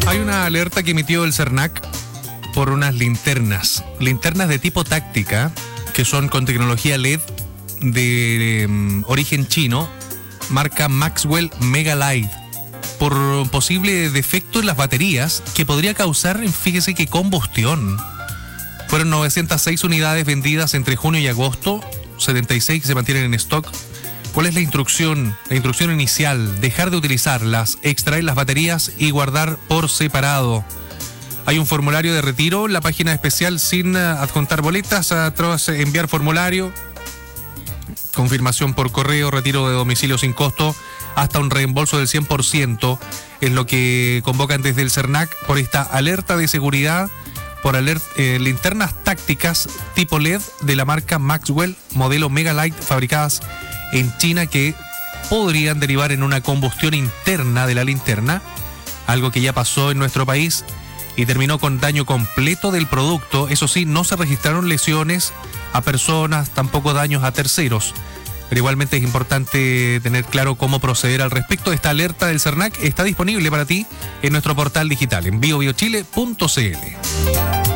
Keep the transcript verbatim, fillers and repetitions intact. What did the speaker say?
Hay una alerta que emitió el CERNAC por unas linternas, linternas de tipo táctica, que son con tecnología L E D de um, origen chino, marca Maxwell Mega Light, por un posible defecto en las baterías que podría causar, fíjese que combustión. Fueron novecientas seis unidades vendidas entre junio y agosto, setenta y seis que se mantienen en stock. ¿Cuál es la instrucción? La instrucción inicial: dejar de utilizarlas, extraer las baterías y guardar por separado. Hay un formulario de retiro, la página especial sin adjuntar boletas, tras enviar formulario, confirmación por correo, retiro de domicilio sin costo, hasta un reembolso del cien por ciento, es lo que convocan desde el CERNAC por esta alerta de seguridad, por alert, eh, linternas tácticas tipo L E D de la marca Maxwell, modelo Mega Light, fabricadas en China, que podrían derivar en una combustión interna de la linterna, algo que ya pasó en nuestro país y terminó con daño completo del producto. Eso sí, no se registraron lesiones a personas, tampoco daños a terceros. Pero igualmente es importante tener claro cómo proceder al respecto. Esta alerta del CERNAC está disponible para ti en nuestro portal digital en bio bio chile punto c l.